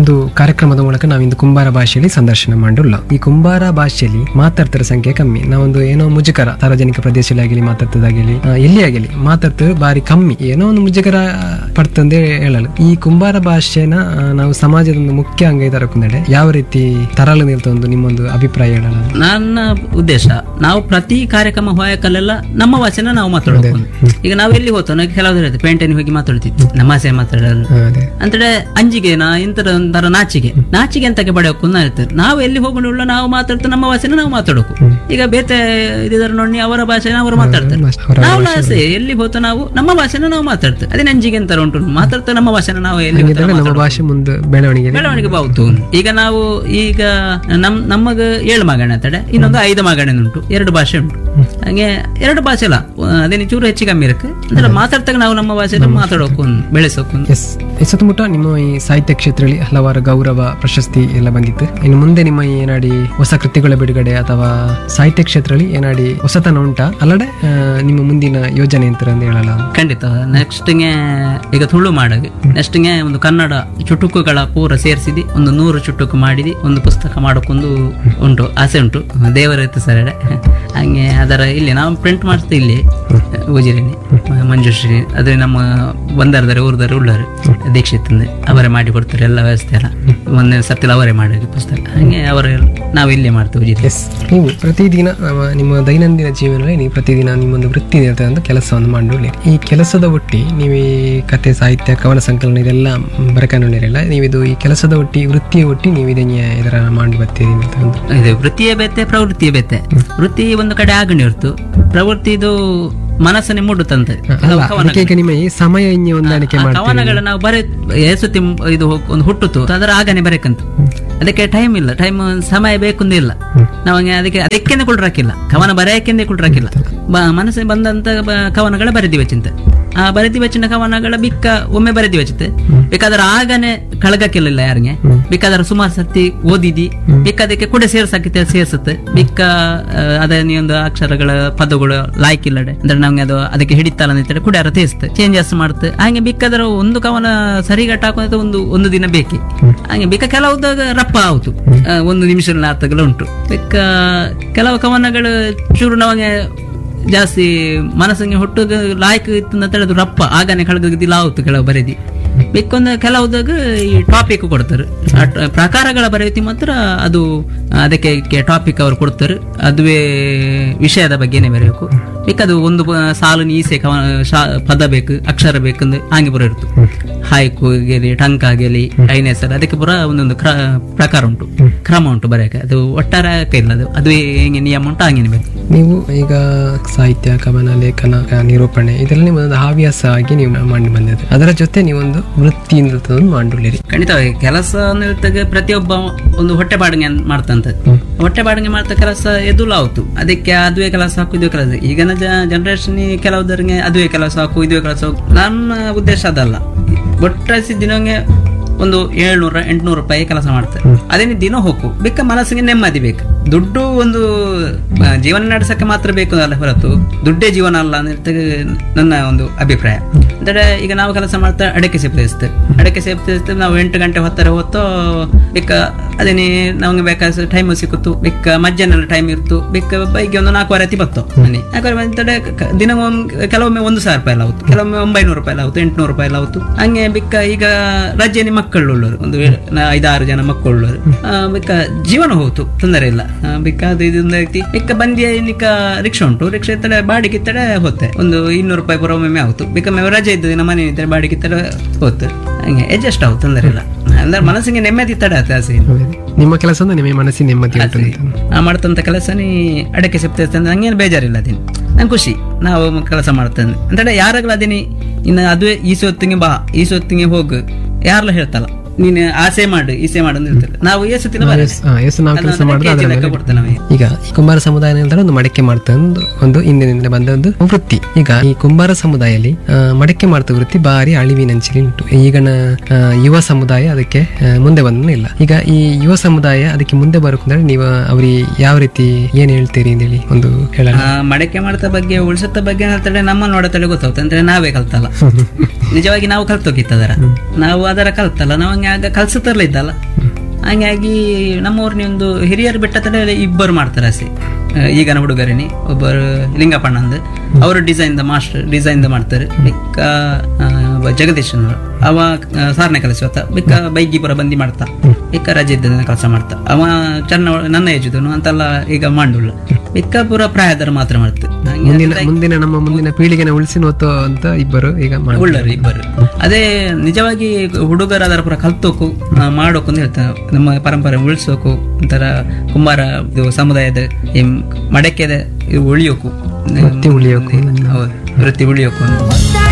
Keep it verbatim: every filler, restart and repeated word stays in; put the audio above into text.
ಒಂದು ಕಾರ್ಯಕ್ರಮದ ಮೂಲಕ ನಾವಿಂದು ಕುಂಬಾರ ಭಾಷೆಯಲ್ಲಿ ಸಂದರ್ಶನ ಮಾಡುಲ್ಲ. ಈ ಕುಂಬಾರ ಭಾಷೆಯಲ್ಲಿ ಮಾತಾಡ್ತರ ಸಂಖ್ಯೆ ಕಮ್ಮಿ. ನಾವೊಂದು ಏನೋ ಮುಜುಗರ ಸಾರ್ವಜನಿಕ ಪ್ರದೇಶದಲ್ಲಿ ಆಗಲಿ ಮಾತಾಡ್ತದಾಗಲಿ ಎಲ್ಲಿ ಆಗಲಿ ಮಾತಾಡ್ತದೆ ಬಾರಿ ಕಮ್ಮಿ, ಏನೋ ಒಂದು ಮುಜುಗರ ಪಡ್ತಂದೆ ಹೇಳಲು. ಈ ಕುಂಬಾರ ಭಾಷೆನ ಆ, ನಾವು ಸಮಾಜದ ಒಂದು ಮುಖ್ಯ ಅಂಗ ಇದರಕೊಂಡೆ ಯಾವ ರೀತಿ ತರಲು ನಿಲ್ತ ಒಂದು ನಿಮ್ಮೊಂದು ಅಭಿಪ್ರಾಯ ಹೇಳಲ್ಲ. ನನ್ನ ಉದ್ದೇಶ ನಾವು ಪ್ರತಿ ಕಾರ್ಯಕ್ರಮ ಹೋಯಕಲ್ಲೆಲ್ಲ ನಮ್ಮ ಭಾಷೆನ ನಾವು ಮಾತಾಡೋದು. ಈಗ ನಾವು ಎಲ್ಲಿ ಹೋಗ್ತೋ ನಾವು ಕೆಲವ್ರು ಹೇಳ್ತೇವೆ ಪೇಂಟೆನ್ ಹೋಗಿ ಮಾತಾಡ್ತಿದ್ವಿ ನಮ್ಮ ಭಾಷೆ ಮಾತಾಡೋದು ಅಂದ್ರೆ ಅಂಜಿಗೆನ ಇಂತರ ಒಂಥರ ನಾಚಿಗೆ ನಾಚಿಗೆ ಅಂತಕ್ಕೆ ಪಡೆಯೋಕು ಹೇಳ್ತಾರೆ. ನಾವು ಎಲ್ಲಿ ಹೋಗೊಂಡು ನಾವು ಮಾತಾಡ್ತೇವೆ ನಮ್ಮ ಭಾಷೆನ ನಾವು ಮಾತಾಡೋಕು. ಈಗ ಬೇತೆ ಇದಾರೆ ನೋಡಿ ಅವರ ಭಾಷೆನ ಅವರು ಮಾತಾಡ್ತಾರೆ, ನಾವು ಭಾಷೆ ಎಲ್ಲಿ ಹೋಗ್ತೋ ನಾವು ನಮ್ಮ ಭಾಷೆನ ನಾವು ಮಾತಾಡ್ತೇವೆ. ಅದೇ ಅಂಜಿಗೆ ಅಂತಾರೆ ಉಂಟು ಮಾತಾಡ್ತೇವೆ ನಮ್ಮ ಭಾಷೆನ ನಾವು ಎಲ್ಲಿ ನಮ್ಮ ಭಾಷೆ ಮುಂದೆ ಬೆಳವಣಿಗೆ ಬೆಳವಣಿಗೆ ಬಾವುತು. ಈಗ ನಾವು ಈಗ ನಮ್ ನಮಗ ಏಳು ಮಗಣ ಅಂತಡೆ ಇನ್ನೊಂದು ಐದು ಮಗಣ ಉಂಟು, ಎರಡು ಭಾಷೆ ಉಂಟು. ಹಂಗೆ ಎರಡು ಭಾಷೆ ಅಲ್ಲ ಅದೇನು ಚೂರು ಹೆಚ್ಚು ಕಮ್ಮಿ ಇರಕ್ಕೆ ಅಂದ್ರೆ ಮಾತಾಡ್ತಾಗ ನಾವು ನಮ್ಮ ಭಾಷೆ ಮಾತಾಡೋಕು ಬೆಳೆಸೋಕು. ಎಸ್ ಸುತ್ತಮುತ್ತ ನಿಮ್ಮ ಈ ಸಾಹಿತ್ಯ ಕ್ಷೇತ್ರದಲ್ಲಿ ಹಲವಾರು ಗೌರವ ಪ್ರಶಸ್ತಿ ಎಲ್ಲ ಬಂದಿತ್ತು. ಇನ್ನು ಮುಂದೆ ನಿಮ್ಮ ಈ ಏನಾಡಿ ಹೊಸ ಕೃತಿಗಳ ಬಿಡುಗಡೆ ಅಥವಾ ಸಾಹಿತ್ಯ ಕ್ಷೇತ್ರದಲ್ಲಿ ಏನಾಡಿ ಹೊಸತನ ಉಂಟಾ ಅಲ್ಲಡೆ ನಿಮ್ಮ ಮುಂದಿನ ಯೋಜನೆ ಅಂತ ಹೇಳಲ್ಲ? ಖಂಡಿತ ನೆಕ್ಸ್ಟ್ಗೆ ಈಗ ತುಳು ಮಾಡಗೆ ನೆಕ್ಸ್ಟ್ಗೆ ಒಂದು ಕನ್ನಡ ಚುಟುಕುಗಳ ಪೂರ ಸೇರಿಸಿದಿ ಒಂದು ನೂರು ಚುಟುಕು ಮಾಡಿದಿ ಒಂದು ಪುಸ್ತಕ ಮಾಡೋಕೊಂದು ಉಂಟು, ಆಸೆ ಉಂಟು. ದೇವರ ಇತ್ತು ಸರ್ ಹಂಗೆ ಅದರ ಇಲ್ಲಿ ನಾವು ಪ್ರಿಂಟ್ ಮಾಡಿಸ್ತೀವಿ ಇಲ್ಲಿ ಉಜಿರಿನಿ ಮಂಜುಶ್ರೀ ಅದೇ ನಮ್ಮ ಬಂದರ್ದಾರೆ ಊರ್ದಾರೆ ಉಳ್ಳಾರೆ ದೀಕ್ಷಿತ್ ಅವರೇ ಮಾಡಿ ಕೊಡ್ತಾರೆ ಎಲ್ಲ ವ್ಯವಸ್ಥೆ ಎಲ್ಲ. ಒಂದೇ ಸರ್ತಿಲ್ ಅವರೇ ಮಾಡಿ ಪುಸ್ತಕ ಹಂಗೆ ಅವರೇ ನಾವು ಇಲ್ಲೇ ಮಾಡ್ತೇವೆ ಉಜಿರಿ. ನೀವು ಪ್ರತಿದಿನ ನಿಮ್ಮ ದೈನಂದಿನ ಜೀವನದಲ್ಲಿ ನೀವು ಪ್ರತಿದಿನ ನಿಮ್ಮೊಂದು ವೃತ್ತಿ ನಿರ್ಧಾರ ಕೆಲಸವನ್ನು ಮಾಡಿ ಈ ಕೆಲಸದ ಒಟ್ಟಿ ನೀವು ಈ ಕತೆ ಸಾಹಿತ್ಯ ಕವನ ಸಂಕಲನ ಇದೆಲ್ಲ ಬರಕನಲ್ಲ ನೀವಿದು ಈ ಕೆಲಸದ ಒಟ್ಟಿ ವೃತ್ತಿಯ ಒಟ್ಟಿ ನೀವು ಇದನ್ನ ಇದರ ಮಾಡಿ ಬರ್ತೀರಿ ಅಂತ ಇದು ವೃತ್ತಿಯೇ ಬೇತೆ ಪ್ರವೃತ್ತಿಯೇ ಬೇತೆ. ವೃತ್ತಿ ಒಂದು ಕಡೆ ಆಗಣಿ ಹೊರತು ಪ್ರವೃತ್ತಿ ಇದು ಮನಸ್ಸನ್ನೇ ಮೂಡುತ್ತಂತೆ. ನಿಮ್ಮ ಈ ಸಮಯ ಹೊಂದಾಣಿಕೆ ಕವನಗಳ ನಾವು ಬರೀ ಏಸುತ್ತಿ ಇದು ಒಂದು ಹುಟ್ಟುತ್ತು ಅದರ ಆಗನೆ ಬರಕಂತ ಅದಕ್ಕೆ ಟೈಮ್ ಇಲ್ಲ, ಟೈಮ್ ಸಮಯ ಬೇಕಂದಿಲ್ಲ. ನಾವಂಗೆ ಅದಕ್ಕೆ ಅದಕ್ಕೆಂದೇ ಕುಳ್ರಾಕಿಲ್ಲ, ಕವನ ಬರೆಯಕ್ಕೆಂದೇ ಕುಳ್ರಾಕಿಲ್ಲ. ಮನಸ್ಸಿಗೆ ಬಂದಂತ ಕವನಗಳ ಬರೆದಿವೆ ಚಿಂತೆ ಆ ಬರೆದಿ ವೆಚ್ಚಿನ ಕವನಗಳ ಬಿಕ್ಕ ಒಮ್ಮೆ ಬರೆದಿ ವೆಚ್ಚತೆ ಬೇಕಾದ್ರೆ ಆಗನೆ ಕಳಗಕ್ಕಿಲ್ಲ ಯಾರಿಗೆ ಬೇಕಾದ್ರೆ ಸುಮಾರು ಸರ್ತಿ ಓದಿದಿ ಬಿಕ್ಕ ಅದಕ್ಕೆ ಕೂಡ ಸೇರ್ಸಾಕಿತ್ತೆ ಸೇರ್ಸುತ್ತೆ ಬಿಕ್ಕ ಅದ ನೀವೊಂದು ಅಕ್ಷರಗಳ ಪದಗಳು ಲಾಯ್ಕಿಲ್ಲಡೆ ಅಂದ್ರೆ ನಮ್ಗೆ ಅದು ಅದಕ್ಕೆ ಹಿಡಿತಲ್ಲ ಅಂತ ಕೂಡ ಯಾರು ತೇರಿಸುತ್ತೆ ಚೇಂಜಸ್ ಮಾಡುತ್ತೆ. ಹಾಗೆ ಬಿಕ್ಕದ್ರ ಒಂದು ಕವನ ಸರಿಗಟ್ಟ ಹಾಕೋದ ಒಂದು ಒಂದು ದಿನ ಬೇಕಿ ಹಾಗೆ ಬಿಕ್ಕ ಕೆಲವುದಾಗ ರಪ್ಪ ಆಯ್ತು ಒಂದು ನಿಮಿಷದ ಅರ್ಥಗಳು ಉಂಟು. ಬಿಕ್ಕ ಕೆಲವು ಕವನಗಳು ಚೂರು ನಮಗೆ ಜಾಸ್ತಿ ಮನಸ್ಸಿಗೆ ಹುಟ್ಟು ಲಾಯ್ಕ್ ಇತ್ತು ಅಂತ ಹೇಳಿದ್ರು ರಪ್ಪ ಆಗನೆ ಕಳಗದಿಲ್ಲ ಆವತ್ತು ಕೆಲವು ಬರೆದಿ ಬೇಕೊಂದು ಕೆಲವುದಾಗ ಈ ಟಾಪಿಕ್ ಕೊಡ್ತಾರೆ ಪ್ರಕಾರಗಳ ಬರೆಯುತ್ತಿ ಮಾತ್ರ ಅದು ಅದಕ್ಕೆ ಟಾಪಿಕ್ ಅವರು ಕೊಡ್ತಾರೆ ಅದುವೇ ವಿಷಯದ ಬಗ್ಗೆನೇ ಬರೆಯಬೇಕು. ಬೇಕದು ಒಂದು ಸಾಲು ಈಸೆ ಕವನ ಪದ ಬೇಕು ಅಕ್ಷರ ಬೇಕಂದ್ರೆ ಹಾಗೆ ಬರೋ ಇರ್ತು ಹಾಯ್ಕು ಆಗಲಿ ಟಂಕ ಆಗಲಿ ಐನೆಸರ್ ಅದಕ್ಕೆ ಪುರ ಒಂದೊಂದು ಪ್ರಕಾರ ಉಂಟು ಕ್ರಮ ಉಂಟು ಬರೆಯಕ್ಕೆ ಅದು ಒಟ್ಟಾರೆ ಇಲ್ಲ ಅದು ಅದು ಹೆಂಗೆ ನಿಯಮ ಉಂಟು ಹಂಗೇನೆ ಬೇಕು. ನೀವು ಈಗ ಸಾಹಿತ್ಯ ಕವನ ಲೇಖನ ನಿರೂಪಣೆ ಇದೆಲ್ಲ ನಿಮ್ಮೊಂದು ಹವ್ಯಾಸ ಆಗಿ ನೀವು ಮಾಡಿ ಬಂದಿದೆ, ಅದರ ಜೊತೆ ನೀವೊಂದು ವೃತ್ತಿ ಮಾಡಿರಿ. ಖಂಡಿತವಾಗಿ ಕೆಲಸ ನಿಲ್ತಾಗ ಪ್ರತಿಯೊಬ್ಬ ಒಂದು ಹೊಟ್ಟೆ ಬಾಡಿಗೆ ಮಾಡ್ತಂತ ಹೊಟ್ಟೆ ಬಾಡಿಗೆ ಮಾಡ್ತಾ ಕೆಲಸ ಎದುಲು ಆಯ್ತು ಅದಕ್ಕೆ ಅದುವೇ ಕೆಲಸ ಹಾಕು ಇದುವೇ ಕೆಲಸ. ಈಗಿನ ಜನರೇಷನ್ ಕೆಲವುದರಿಗೆ ಅದುವೇ ಕೆಲಸ ಹಾಕು ಇದುವೇ ಕೆಲಸ ಹಾಕು. ನನ್ನ ಉದ್ದೇಶ ಅದಲ್ಲ. ಒಟ್ಟಾಸಿ ದಿನಂಗೆ ಒಂದು ಏಳ್ನೂರ ಎಂಟ್ನೂರು ರೂಪಾಯಿ ಕೆಲಸ ಮಾಡ್ತಾರೆ ಅದೇನು ದಿನ ಹೋಗು ಬೇಕಾ ಮನಸ್ಸಿಗೆ ನೆಮ್ಮದಿ ಬೇಕು. ದುಡ್ಡು ಒಂದು ಜೀವನ ನಡೆಸಕ್ಕೆ ಮಾತ್ರ ಬೇಕು ಅಲ್ಲ ಹೊರತು ದುಡ್ಡೇ ಜೀವನ ಅಲ್ಲ ಅಂತ ನನ್ನ ಒಂದು ಅಭಿಪ್ರಾಯ. ಅಂದ್ರೆ ಈಗ ನಾವು ಕೆಲಸ ಮಾಡ್ತಾ ಅಡಕೆ ಸೇರಿಸ್ತೇವೆ ಅಡಕೆ ಸೇರಿಸ್ತೇವೆ ನಾವು ಎಂಟು ಗಂಟೆ ಹೊತ್ತರ ಹೊತ್ತು ಬೇಕ ಅದೇನೇ ನಮ್ಗೆ ಬೇಕಾದ ಟೈಮ್ ಸಿಕ್ಕುತ್ತು ಬೇಕ ಮಧ್ಯಾಹ್ನ ಟೈಮ್ ಇರ್ತು ಬೇಕ ಬೈಗೆ ಒಂದು ನಾಲ್ಕುವರೆ ಅತಿ ಬತ್ತು ಮನೆ ನಾಲ್ಕುವರೆ ದಿನ ಕೆಲವೊಮ್ಮೆ ಒಂದು ಸಾವಿರ ರೂಪಾಯಿ ಎಲ್ಲ ಆಗುತ್ತೆ ಕೆಲವೊಮ್ಮೆ ಒಂಬೈನೂರು ರೂಪಾಯಿ ಎಲ್ಲ ಆಗುತ್ತೆ ಎಂಟುನೂರು ರೂಪಾಯಿ ಎಲ್ಲ ಆಗುತ್ತೆ. ಹಂಗೆ ಬಿಕ್ಕ ಈಗ ರಜೆನಿ ಮಕ್ಕಳು ಉಳ್ಳವರು ಒಂದು ಐದಾರು ಜನ ಮಕ್ಕಳುಳ್ಳವರು ಬಿಕ್ಕ ಜೀವನ ಹೋಯ್ತು ತೊಂದರೆ ಇಲ್ಲ. ಬಿಕ್ಕ ಅದು ಇದೊಂದು ಐತಿ ಬಿಕ್ಕ ಬಂದಿ ನಿಕ್ಕ ರಿಕ್ಷಾ ಉಂಟು ರಿಕ್ಷಾ ಇತ್ತಡೆ ಬಾಡಿಗೆ ಇತ್ತಡೆ ಹೋತೆ ಒಂದು ಇನ್ನೂರು ರೂಪಾಯಿ ಬರೋ ಒಮ್ಮೆ ಆಯ್ತು ಬಿಕ್ಕ ರಜೆ ಇದ್ದದ್ದು ನಮ್ಮ ಮನೆ ಇದ್ದರೆ ಬಾಡಿಗೆ ಇತ್ತಡೆ ಹೋತು ಹಂಗೆ ಅಡ್ಜಸ್ಟ್ ಆಗುತ್ತೆ ತೊಂದರೆ ಇಲ್ಲ. ಅಂದ್ರೆ ಮನಸ್ಸಿಗೆ ನೆಮ್ಮದಿ ತಡ ಆಸೆ ನಿಮ್ಮ ಕೆಲಸ ನಿಮ್ಮ ಮನಸ್ಸಿನ ನೆಮ್ಮದಿ ನಾ ಮಾಡ್ತಂತ ಕೆಲಸನೇ ಅಡಕೆ ಸಿಗ್ತೈತೆ ಅಂದ್ರೆ ಹಂಗೇನು ಬೇಜಾರಿಲ್ಲ ಅದೇನು ನಂಗೆ ಖುಷಿ ನಾವು ಕೆಲಸ ಮಾಡ್ತೇನೆ ಅಂದ್ರೆ ಯಾರಾಗಲ ಅದೇನಿ ಇನ್ನು ಅದುವೇ ಈ ಸೊತ್ತಿಗೆ ಬಾ ಈ ಸೊತ್ತಿಗೆ ಹೋಗು ಯಾರಲ್ಲ ಹೇಳ್ತಲ್ಲ ನೀನು ಆಸೆ ಮಾಡು ಈಸೆ ಮಾಡು ಅಂತ ಹೇಳ್ತಾರೆ. ನಾವು ಏಸತ್ತಿನ ಈಗ ಈ ಕುಂಬಾರ ಸಮುದಾಯ ಒಂದು ಮಡಕೆ ಮಾಡ್ತಾ ಒಂದು ಹಿಂದಿನಿಂದ ಬಂದ ಒಂದು ವೃತ್ತಿ. ಈಗ ಈ ಕುಂಬಾರ ಸಮುದಾಯದಲ್ಲಿ ಮಡಕೆ ಮಾಡ್ತಾ ವೃತ್ತಿ ಬಾರಿ ಅಳಿವಿನಂಚಿನಲ್ಲಿ ಉಂಟು. ಈಗಿನ ಯುವ ಸಮುದಾಯ ಅದಕ್ಕೆ ಮುಂದೆ ಬಂದ ಇಲ್ಲ. ಈಗ ಈ ಯುವ ಸಮುದಾಯ ಅದಕ್ಕೆ ಮುಂದೆ ಬರಕಂದ್ರೆ ನೀವು ಅವ್ರಿಗೆ ಯಾವ ರೀತಿ ಏನ್ ಹೇಳ್ತೀರಿ ಅಂತ ಹೇಳಿ ಒಂದು ಹೇಳ. ಮಡಕೆ ಮಾಡ್ತಾ ಬಗ್ಗೆ ಉಳಿಸತ್ತ ಬಗ್ಗೆ ಹೇಳ್ತಾರೆ ನಮ್ಮ ನೋಡತಡೆ ಗೊತ್ತಾಗುತ್ತೆ ಅಂದ್ರೆ ನಾವೇ ಕಲ್ತಲ್ಲ ನಿಜವಾಗಿ ನಾವು ಕಲ್ತೋಗಿತ್ತದರ ನಾವು ಅದರ ಕಲ್ತಲ್ಲ ನಾವು ಹಂಗೆ ಆಗ ಕಲ್ಸತ್ತರ್ಲ ಇದ್ದಲ್ಲ, ಹಂಗಾಗಿ ನಮ್ಮವ್ರನ್ನ ಒಂದು ಹಿರಿಯರು ಬೆಟ್ಟ ತಲೆ ಇಬ್ಬರು ಮಾಡ್ತಾರೆ ಅಷ್ಟೇ. ಈಗನ ಹುಡುಗರೇನಿ ಒಬ್ಬರು ಲಿಂಗಪ್ಪಣ್ಣ ಅಂದ್ ಅವರು design the master design the ಮಾಡ್ತಾರೆ. ಬಿಕ್ಕ ಜಗದೀಶ್ ಅವ ಸಾರನೇ ಕಲಿಸುವತ್ತ ಬಿಕ್ಕ ಬೈಗಿ ಪುರ ಬಂದಿ ಮಾಡ್ತಾ ಬಿಕ್ಕ ರಜೆ ಇದ್ದ ಕೆಲಸ ಮಾಡ್ತಾ ಅವ ಚೆನ್ನ ನನ್ನ ಏಜುದನು ಅಂತೆಲ್ಲ ಈಗ ಮಾಡುಲ್ಲ ಬಿಕ್ಕ ಪುರ ಪ್ರಾಯದರ ಮಾತ್ರ ಮಾಡ್ತಾರೆ. ಮುಂದಿನ ಮುಂದಿನ ನಮ್ಮ ಮುಂದಿನ ಪೀಳಿಗೆನ ಉಳಿಸಿ ನೋತೋ ಅಂತ ಇಬ್ಬರು ಈಗ ಉಳ್ಳರು ಇಬ್ಬರು. ಅದೇ ನಿಜವಾಗಿ ಹುಡುಗರ ಅದರ ಪುರ ಕಲ್ತೋಕು ಮಾಡೋಕು ಅಂತ ಹೇಳ್ತಾರೆ. ನಮ್ಮ ಪರಂಪರೆ ಉಳಿಸೋಕು ಒಂಥರ ಕುಂಬಾರ ಇದು ಸಮುದಾಯದ ಈ ಮಡಕೆದ ಉಳಿಯೋಕು ಉಳಿಯೋಕು ಹೌದು ವೃತ್ತಿ ಉಳಿಯೋಕು.